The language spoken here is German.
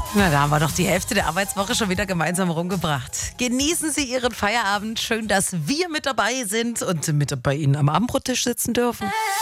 Na, da haben wir doch die Hälfte der Arbeitswoche schon wieder gemeinsam rumgebracht. Genießen Sie Ihren Feierabend. Schön, dass wir mit dabei sind und mit bei Ihnen am Abendbrottisch sitzen dürfen.